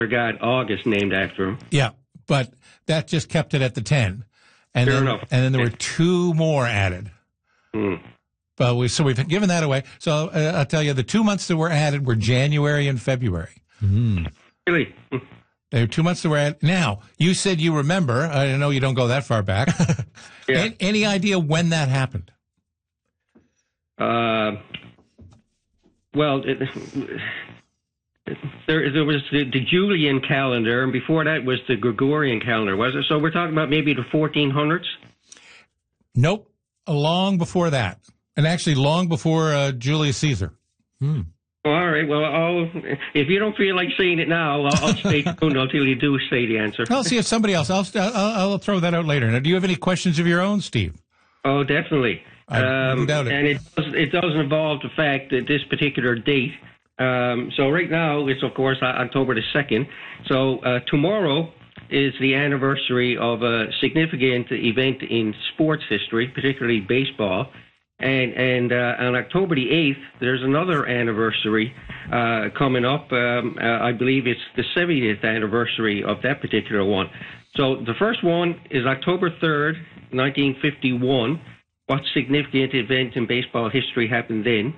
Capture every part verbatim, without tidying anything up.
got August named after him. Yeah, but that just kept it at the ten. And Fair then, enough. And then there were two more added. Hmm. But we, so we've given that away. So uh, I'll tell you, the two months that were added were January and February. Mm. Really? There were two months that were added. Now, you said you remember. I know you don't go that far back. Yeah. any, any idea when that happened? Uh, well, it, there, there was the, the Julian calendar, and before that was the Gregorian calendar, was it? So we're talking about maybe the fourteen hundreds? Nope. Long before that. And actually long before uh, Julius Caesar. Hmm. All right. Well, I'll, if you don't feel like saying it now, I'll, I'll stay tuned until you do say the answer. I'll see if somebody else. I'll, I'll, I'll throw that out later. Now, do you have any questions of your own, Steve? Oh, definitely. I um, doubt it. And it does, it does involve the fact that this particular date. Um, so right now it's of course October the second. So uh, tomorrow is the anniversary of a significant event in sports history, particularly baseball. And and uh, on October the eighth, there's another anniversary uh, coming up. Um, uh, I believe it's the seventieth anniversary of that particular one. So the first one is October third, nineteen fifty-one. What significant event in baseball history happened then?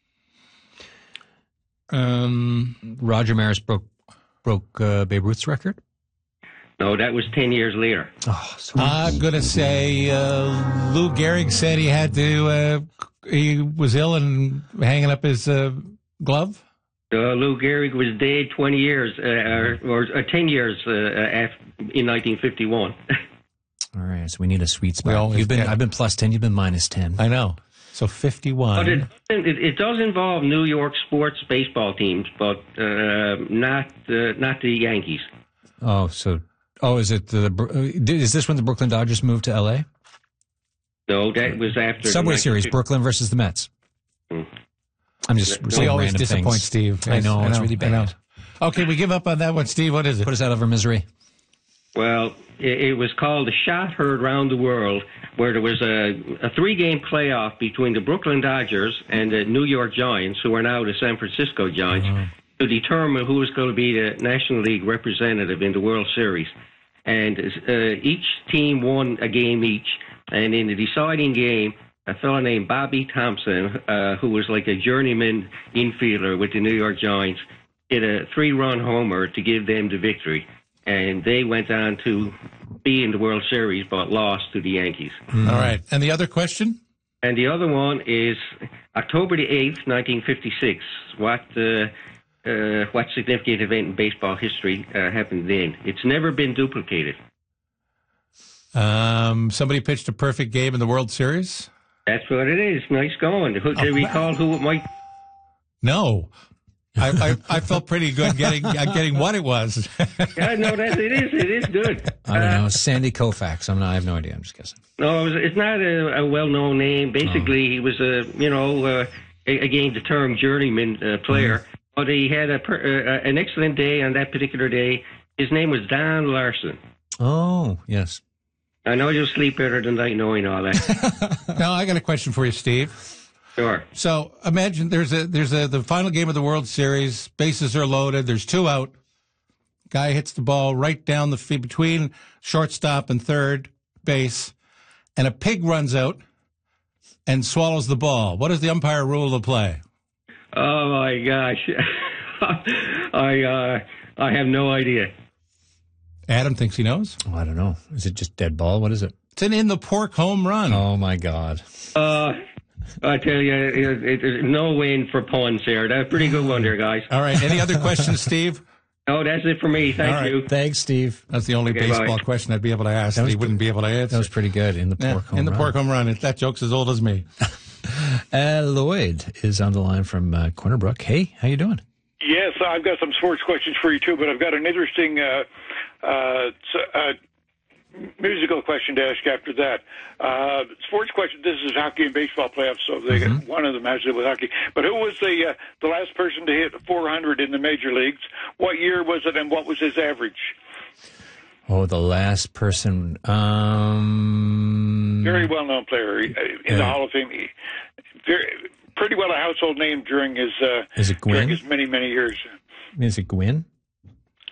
Um, Roger Maris broke broke uh, Babe Ruth's record. No, that was ten years later. Oh, so I'm going to say uh, Lou Gehrig said he had to, uh, he was ill and hanging up his uh, glove. Uh, Lou Gehrig was dead twenty years, uh, or, or ten years uh, after, in nineteen fifty-one. all right, so we need a sweet We spot. always You've been, get- I've been plus ten. You've been minus ten. I know. So fifty-one. But it, it, it does involve New York sports baseball teams, but uh, not uh, not the Yankees. Oh, so oh, is it the? the is this when the Brooklyn Dodgers moved to L A? No, that was after the Subway nineteen Series, fifty Brooklyn versus the Mets. Hmm. I'm just We saying We always random disappoint things. Steve. I Yes, know, it's really I know. bad. Okay, we give up on that one, Steve. What is it? Put us out of our misery. Well, it, it was called the Shot Heard Round the World, where there was a, a three-game playoff between the Brooklyn Dodgers and the New York Giants, who are now the San Francisco Giants, Uh-huh. to determine who was going to be the National League representative in the World Series. And uh, each team won a game each, and in the deciding game, a fellow named Bobby Thompson, uh, who was like a journeyman infielder with the New York Giants, hit a three-run homer to give them the victory. And they went on to be in the World Series, but lost to the Yankees. All right. And the other question? And the other one is October the eighth, nineteen fifty-six. What uh, uh, what significant event in baseball history uh, happened then? It's never been duplicated. Um, somebody pitched a perfect game in the World Series? That's what it is. Nice going. Who, do you recall who it might? No. I, I, I felt pretty good getting uh, getting what it was. Yeah, no, that it is. It is good. I don't Uh, know. Sandy Koufax. I'm not. I have no idea. I'm just guessing. No, it was, it's not a, a well-known name. Basically, he was a you know uh, again the term journeyman uh, player, Mm-hmm. but he had a per, uh, an excellent day on that particular day. His name was Don Larson. Oh, yes. I know you'll sleep better tonight knowing all that. Now, I got a question for you, Steve. Sure. So imagine there's a there's a the final game of the World Series. Bases are loaded. There's two out. Guy hits the ball right down the field between shortstop and third base, and a pig runs out and swallows the ball. What is the umpire rule of play? Oh my gosh, I uh, I have no idea. Adam thinks he knows. Oh, I don't know. Is it just dead ball? What is it? It's an in the pork home run. Oh my God. Uh, I tell you, it, it, it, no win for puns here. That's a pretty good one there, guys. All right. Any other questions, Steve? Oh, that's it for me. Thank All right. you. Thanks, Steve. That's the only Okay, baseball bye. question I'd be able to ask that, was he wouldn't be able to answer. That was pretty good. In the Yeah, pork home in the run. pork home run. It- That joke's as old as me. Uh, Lloyd is on the line from uh, Corner Brook. Hey, how you doing? Yes, I've got some sports questions for you too, but I've got an interesting uh, uh, s- uh, musical question to ask after that. Uh, sports question. This is hockey and baseball playoffs, so they Mm-hmm. one of them has to do with hockey. But who was the uh, the last person to hit four hundred in the major leagues? What year was it, and what was his average? Oh, the last person. Um, Very well known player uh, in Yeah. the Hall of Fame. He- Very, pretty well a household name during his uh, Is it during Gwynn? his many many years. Is it Gwynn?